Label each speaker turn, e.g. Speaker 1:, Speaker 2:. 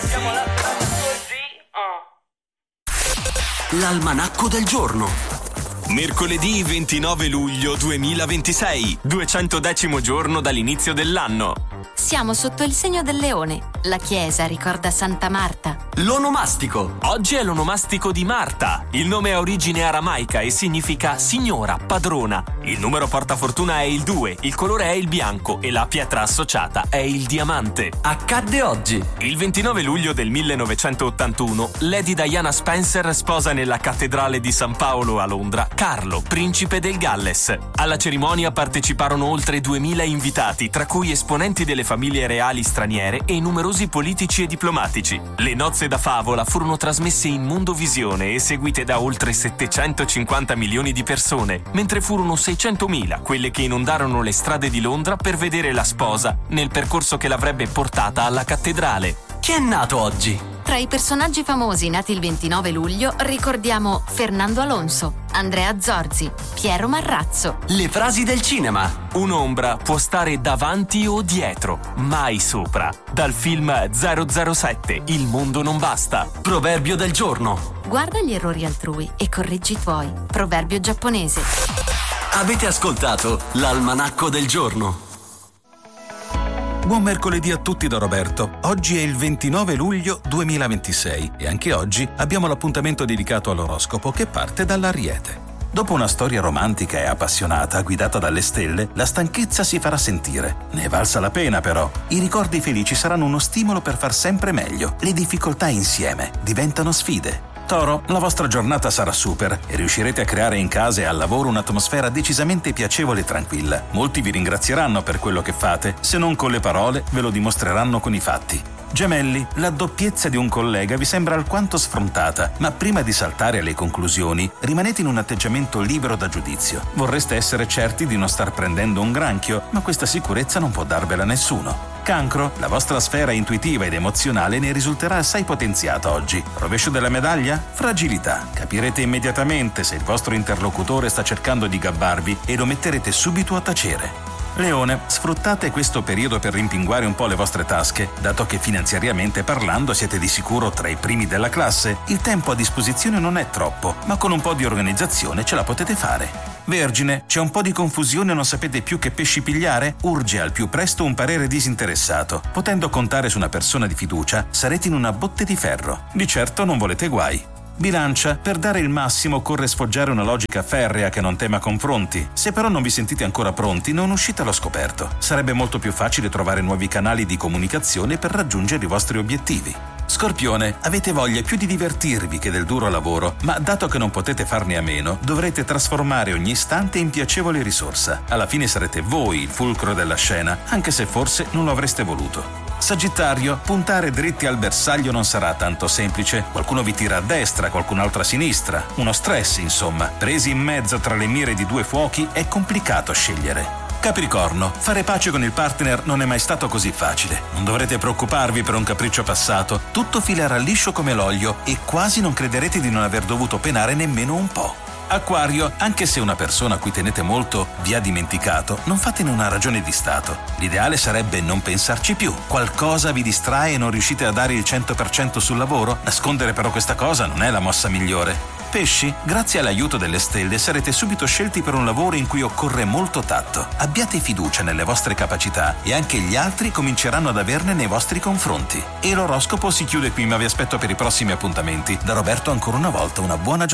Speaker 1: L'almanacco del giorno. Mercoledì 29 luglio 2026, 210° giorno dall'inizio dell'anno.
Speaker 2: Siamo sotto il segno del leone. La chiesa ricorda Santa Marta.
Speaker 1: L'onomastico.
Speaker 3: Oggi è l'onomastico di Marta. Il nome ha origine aramaica e significa signora, padrona. Il numero portafortuna è il 2, il colore è il bianco e la pietra associata è il diamante.
Speaker 1: Accadde oggi.
Speaker 3: Il 29 luglio del 1981, Lady Diana Spencer sposa nella cattedrale di San Paolo a Londra Carlo, principe del Galles. Alla cerimonia parteciparono oltre 2000 invitati, tra cui esponenti delle famiglie reali straniere e numerosi politici e diplomatici. Le nozze da favola furono trasmesse in mondovisione e seguite da oltre 750 milioni di persone, mentre furono 600.000 quelle che inondarono le strade di Londra per vedere la sposa nel percorso che l'avrebbe portata alla cattedrale.
Speaker 1: Chi è nato oggi?
Speaker 2: Tra i personaggi famosi nati il 29 luglio ricordiamo Fernando Alonso, Andrea Zorzi, Piero Marrazzo.
Speaker 1: Le frasi del cinema.
Speaker 3: Un'ombra può stare davanti o dietro, mai sopra. Dal film 007, Il mondo non basta.
Speaker 1: Proverbio del giorno.
Speaker 2: Guarda gli errori altrui e correggi i tuoi. Proverbio giapponese.
Speaker 1: Avete ascoltato l'almanacco del giorno.
Speaker 4: Buon mercoledì a tutti da Roberto. Oggi è il 29 luglio 2026 e anche oggi abbiamo l'appuntamento dedicato all'oroscopo che parte dall'Ariete. Dopo una storia romantica e appassionata guidata dalle stelle, la stanchezza si farà sentire. Ne è valsa la pena però. I ricordi felici saranno uno stimolo per far sempre meglio. Le difficoltà insieme diventano sfide. Toro, la vostra giornata sarà super e riuscirete a creare in casa e al lavoro un'atmosfera decisamente piacevole e tranquilla. Molti vi ringrazieranno per quello che fate, se non con le parole ve lo dimostreranno con i fatti. Gemelli, la doppiezza di un collega vi sembra alquanto sfrontata, ma prima di saltare alle conclusioni, rimanete in un atteggiamento libero da giudizio. Vorreste essere certi di non star prendendo un granchio, ma questa sicurezza non può darvela nessuno. Cancro, la vostra sfera intuitiva ed emozionale ne risulterà assai potenziata oggi. Rovescio della medaglia? Fragilità. Capirete immediatamente se il vostro interlocutore sta cercando di gabbarvi e lo metterete subito a tacere. Leone, sfruttate questo periodo per rimpinguare un po' le vostre tasche, dato che finanziariamente parlando siete di sicuro tra i primi della classe. Il tempo a disposizione non è troppo, ma con un po' di organizzazione ce la potete fare. Vergine, c'è un po' di confusione e non sapete più che pesci pigliare? Urge al più presto un parere disinteressato. Potendo contare su una persona di fiducia, sarete in una botte di ferro. Di certo non volete guai. Bilancia, per dare il massimo occorre sfoggiare una logica ferrea che non tema confronti. Se però non vi sentite ancora pronti, non uscite allo scoperto. Sarebbe molto più facile trovare nuovi canali di comunicazione per raggiungere i vostri obiettivi. Scorpione, avete voglia più di divertirvi che del duro lavoro, ma dato che non potete farne a meno, dovrete trasformare ogni istante in piacevole risorsa. Alla fine sarete voi il fulcro della scena, anche se forse non lo avreste voluto. Sagittario, puntare dritti al bersaglio non sarà tanto semplice. Qualcuno vi tira a destra, qualcun altro a sinistra. Uno stress, insomma. Presi in mezzo tra le mire di due fuochi è complicato scegliere. Capricorno, fare pace con il partner non è mai stato così facile. Non dovrete preoccuparvi per un capriccio passato. Tutto filerà liscio come l'olio e quasi non crederete di non aver dovuto penare nemmeno un po'. Acquario, anche se una persona a cui tenete molto vi ha dimenticato, non fatene una ragione di stato. L'ideale sarebbe non pensarci più. Qualcosa vi distrae e non riuscite a dare il 100% sul lavoro? Nascondere però questa cosa non è la mossa migliore. Pesci, grazie all'aiuto delle stelle sarete subito scelti per un lavoro in cui occorre molto tatto. Abbiate fiducia nelle vostre capacità e anche gli altri cominceranno ad averne nei vostri confronti. E l'oroscopo si chiude qui, ma vi aspetto per i prossimi appuntamenti. Da Roberto ancora una volta una buona giornata.